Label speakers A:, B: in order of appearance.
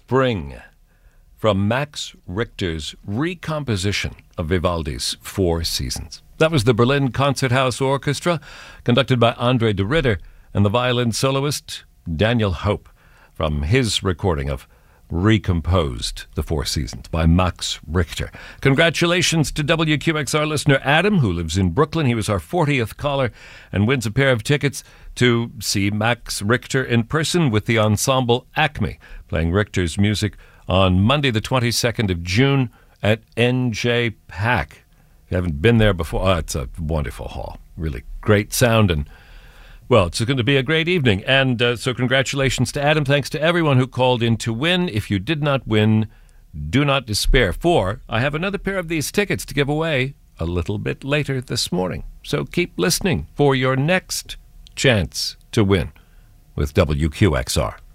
A: Spring from Max Richter's recomposition of Vivaldi's Four Seasons. That was the Berlin Concerthouse Orchestra, conducted by Andre de Ritter, and the violin soloist Daniel Hope, from his recording of Recomposed the Four Seasons by Max Richter. Congratulations to WQXR listener Adam, who lives in Brooklyn. He was our 40th caller and wins a pair of tickets to see Max Richter in person with the ensemble Acme, playing Richter's music on Monday the 22nd of June at NJ Pack. If you haven't been there before, it's a wonderful hall. Really great sound, and well, it's going to be a great evening. And so congratulations to Adam. Thanks to everyone who called in to win. If you did not win, do not despair, for I have another pair of these tickets to give away a little bit later this morning. So keep listening for your next chance to win with WQXR.